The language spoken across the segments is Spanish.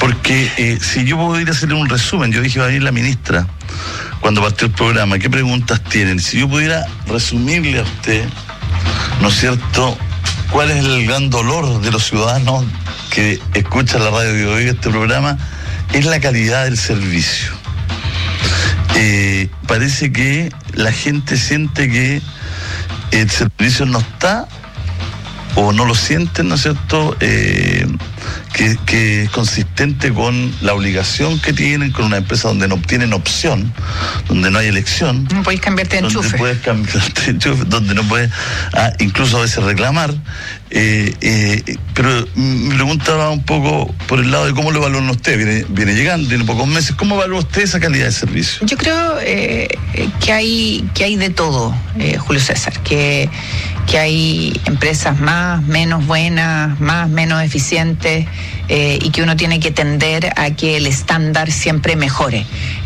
Porque si yo puedo ir a hacerle un resumen, yo dije va a venir la ministra cuando partió el programa, ¿qué preguntas tienen? Si yo pudiera resumirle a usted, ¿no es cierto?, cuál es el gran dolor de los ciudadanos que escuchan la radio Bio Bio, este programa, es la calidad del servicio. Parece que la gente siente que el servicio no está, o no lo sienten, ¿no es cierto?, que es consistente con la obligación que tienen con una empresa donde no tienen opción, donde no hay elección. No podéis cambiarte de enchufe. Donde puedes cambiarte de enchufe, donde no puedes incluso a veces reclamar. Pero mi pregunta va un poco por el lado de cómo lo evalúan usted. Viene llegando, tiene pocos meses. ¿Cómo evalúa usted esa calidad de servicio? Yo creo que hay de todo, Julio César, que hay empresas más, menos buenas, más, menos eficientes, y que uno tiene que tender a que el estándar siempre mejore.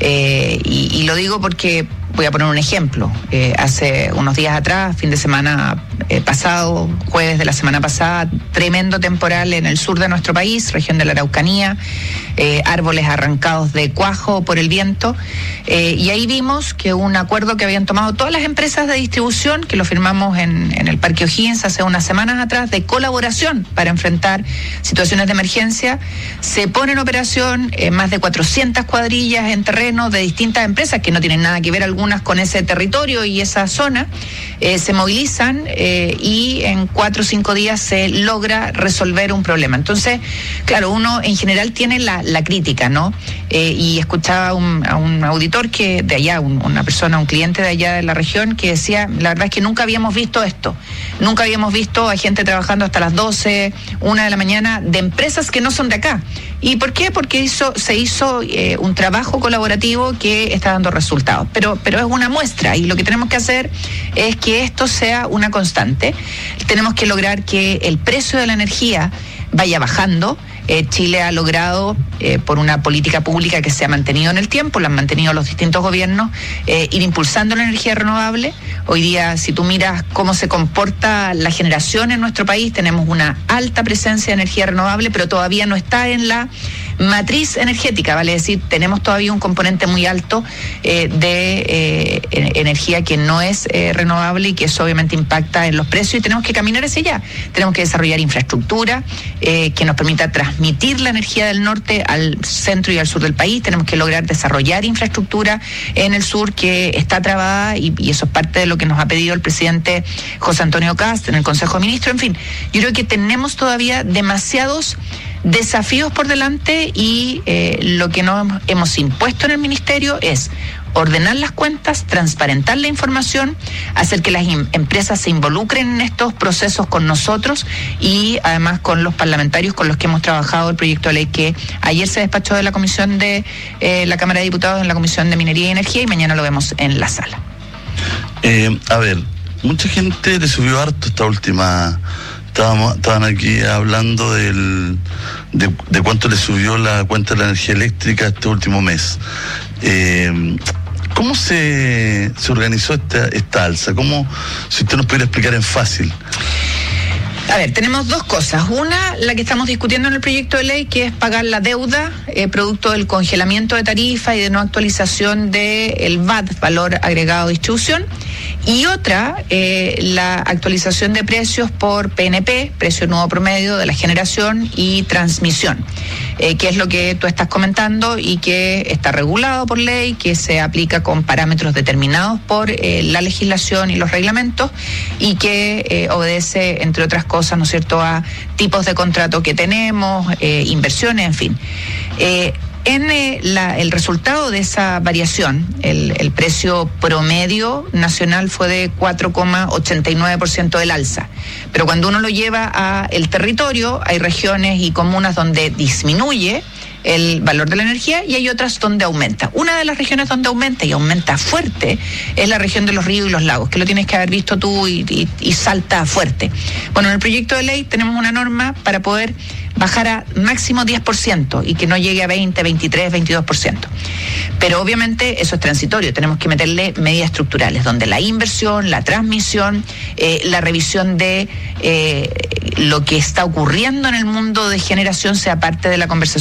Y lo digo porque voy a poner un ejemplo. Hace unos días atrás, fin de semana pasado, jueves de la semana pasada, tremendo temporal en el sur de nuestro país, región de la Araucanía, árboles arrancados de cuajo por el viento, y ahí vimos que un acuerdo que habían tomado todas las empresas de distribución, que lo firmamos en el Parque O'Higgins hace unas semanas atrás, de colaboración para enfrentar situaciones de emergencia, se pone en operación más de 400 cuadrillas en terreno de distintas empresas que no tienen nada que ver algunas con ese territorio y esa zona, se movilizan y en 4 o 5 días se logra resolver un problema. Entonces, claro, uno en general tiene la crítica, ¿no? Y escuchaba a un auditor que de allá, una persona, un cliente de allá de la región, que decía, la verdad es que nunca habíamos visto esto. Nunca habíamos visto a gente trabajando hasta las 12, 1 de la mañana, de empresas que no son de acá. ¿Y por qué? Porque se hizo un trabajo colaborativo que está dando resultados. Pero es una muestra, y lo que tenemos que hacer es que esto sea una constante. Tenemos que lograr que el precio de la energía vaya bajando. Chile ha logrado, por una política pública que se ha mantenido en el tiempo, la han mantenido los distintos gobiernos, ir impulsando la energía renovable. Hoy día, si tú miras cómo se comporta la generación en nuestro país, tenemos una alta presencia de energía renovable, pero todavía no está en la matriz energética, vale decir, tenemos todavía un componente muy alto de energía que no es renovable, y que eso obviamente impacta en los precios, y tenemos que caminar hacia allá. Tenemos que desarrollar infraestructura que nos permita transmitir la energía del norte al centro y al sur del país. Tenemos que lograr desarrollar infraestructura en el sur que está trabada, y eso es parte de lo que nos ha pedido el presidente José Antonio Kast en el Consejo de Ministros. En fin, yo creo que tenemos todavía demasiados desafíos por delante, y lo que nos hemos impuesto en el ministerio es ordenar las cuentas, transparentar la información, hacer que las empresas se involucren en estos procesos con nosotros, y además con los parlamentarios con los que hemos trabajado el proyecto de ley que ayer se despachó de la Comisión de la Cámara de Diputados en la Comisión de Minería y Energía, y mañana lo vemos en la sala. A ver, mucha gente le subió harto esta última... Estaban aquí hablando de cuánto le subió la cuenta de la energía eléctrica este último mes. ¿Cómo se organizó esta alza? ¿Cómo, si usted nos pudiera explicar en fácil? A ver, tenemos dos cosas. Una, la que estamos discutiendo en el proyecto de ley, que es pagar la deuda producto del congelamiento de tarifa y de no actualización del VAT, valor agregado de distribución. Y otra, la actualización de precios por PNP, precio nuevo promedio de la generación y transmisión, que es lo que tú estás comentando y que está regulado por ley, que se aplica con parámetros determinados por la legislación y los reglamentos, y que obedece, entre otras cosas, ¿no es cierto?, a tipos de contrato que tenemos, inversiones, en fin. El resultado de esa variación, el precio promedio nacional fue de 4,89% del alza. Pero cuando uno lo lleva a el territorio, hay regiones y comunas donde disminuye el valor de la energía y hay otras donde aumenta. Una de las regiones donde aumenta, y aumenta fuerte, es la región de los ríos y los lagos, que lo tienes que haber visto tú y salta fuerte. Bueno, en el proyecto de ley tenemos una norma para poder bajar a máximo 10% y que no llegue a 20, 23, 22%. Pero obviamente eso es transitorio, tenemos que meterle medidas estructurales, donde la inversión, la transmisión, la revisión de lo que está ocurriendo en el mundo de generación sea parte de la conversación